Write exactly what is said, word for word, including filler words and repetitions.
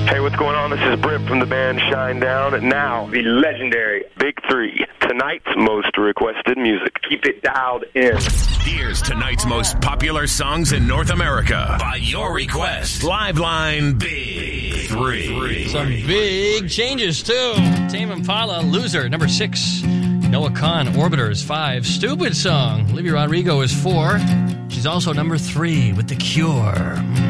Hey, what's going on? This is Britt from the band Shinedown. Now, the legendary Big Three, tonight's most requested music. Keep it dialed in. Here's tonight's most popular songs in North America. By your request, Liveline Big Three. Some big changes, too. Tame Impala, Loser, number six. Noah Kahn, Orbiter is five. Stupid Song, Olivia Rodrigo is four. She's also number three with The Cure.